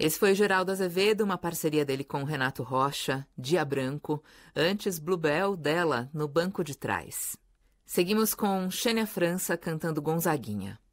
Esse foi Geraldo Azevedo, uma parceria dele com Renato Rocha, Dia Branco, antes Bluebell, dela, No Banco de Trás. Seguimos com Xênia França cantando Gonzaguinha.